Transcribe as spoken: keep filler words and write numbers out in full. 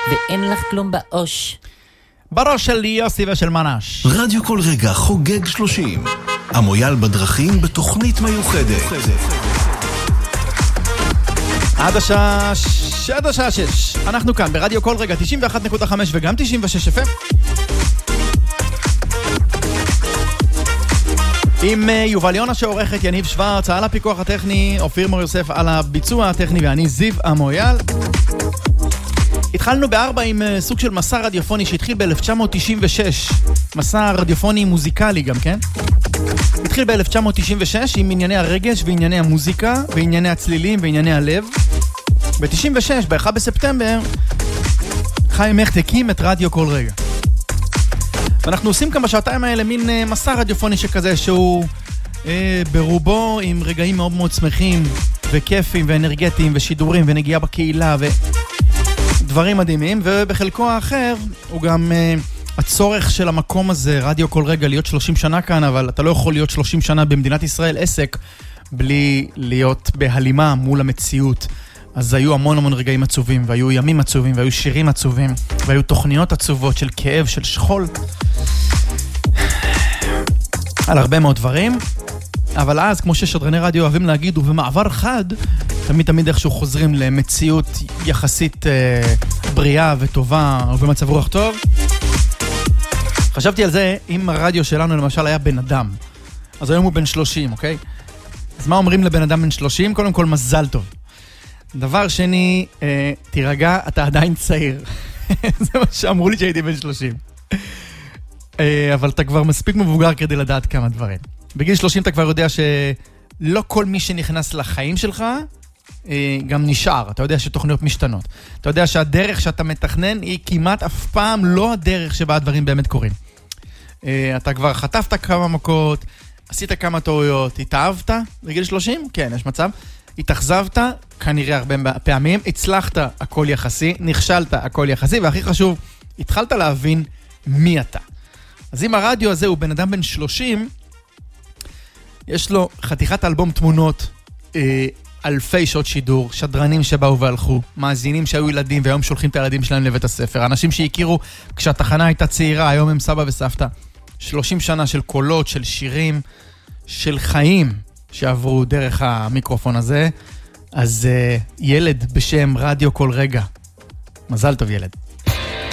ואין לך כלום באוש. בראש של יוסי ושל מנש. רדיו כל רגע חוגג שלושים. המויאל בדרכים בתוכנית מיוחדת. עד השעה עד השעה שש. אנחנו כאן ברדיו כל רגע תשעים ואחת נקודה חמש וגם תשעים ושש אף אם. עם יובל יונה שעורכת, יניב שוורץ על הפיקוח הטכני, אופיר מור יוסף על הביצוע הטכני ואני זיו המויאל. התחלנו בארבע עם סוג של מסע רדיופוני שהתחיל ב-אלף תשע מאות תשעים ושש. מסע רדיופוני מוזיקלי גם, כן? התחיל ב-אלף תשע מאות תשעים ושש עם ענייני הרגש וענייני המוזיקה וענייני הצלילים וענייני הלב. ב-תשעים ושש, ב-אחד בספטמבר, חיים הכט הקים את רדיו כל רגע. ואנחנו עושים כאן בשעתיים האלה מין אה, מסע רדיופוני שכזה שהוא אה, ברובו עם רגעים מאוד מאוד שמחים וכיפים ואנרגטיים ושידורים ונגיעה בקהילה ודברים מדהימים, ובחלקו האחר הוא גם אה, הצורך של המקום הזה, רדיו כל רגע, להיות שלושים שנה כאן, אבל אתה לא יכול להיות שלושים שנה במדינת ישראל עסק בלי להיות בהלימה מול המציאות. אז היו המון המון רגעים עצובים, והיו ימים עצובים, והיו שירים עצובים, והיו תוכניות עצובות של כאב, של שכול, על הרבה מאוד דברים. אבל אז, כמו ששדרני רדיו אוהבים להגיד, ובמעבר חד, תמיד תמיד איכשהו חוזרים למציאות יחסית אה, בריאה וטובה, ובמצב רוח טוב. חשבתי על זה, אם הרדיו שלנו למשל היה בן אדם, אז היום הוא בן שלושים, אוקיי? אז מה אומרים לבן אדם בן שלושים? קודם כל, מזל טוב. דבר שני, אה, תירגע, אתה עדיין צעיר. זה מה שאמרו לי שהייתי בן שלושים. אה, אבל אתה כבר מספיק מבוגר כדי לדעת כמה דברים. בגיל שלושים אתה כבר יודע שלא כל מי שנכנס לחיים שלך אה, גם נשאר. אתה יודע שתוכניות משתנות. אתה יודע שהדרך שאתה מתכנן היא כמעט אף פעם לא הדרך שבה הדברים באמת קורים. אה, אתה כבר חטפת כמה מכות, עשית כמה טעויות, התאהבת בגיל שלושים? כן, יש מצב. התאכזבת, כנראה הרבה פעמים, הצלחת, הכל יחסי, נכשלת, הכל יחסי, והכי חשוב, התחלת להבין מי אתה. אז אם הרדיו הזה הוא בן אדם בן שלושים, יש לו חתיכת אלבום תמונות, אה, אלפי שעות שידור, שדרנים שבאו והלכו, מאזינים שהיו ילדים והיום שולחים את הילדים שלהם לבית הספר, אנשים שהכירו כשהתחנה הייתה צעירה, היום הם סבא וסבתא, שלושים שנה של קולות, של שירים, של חיים, שעברו דרך המיקרופון הזה. אז uh, ילד בשם רדיו כל רגע. מזל טוב ילד.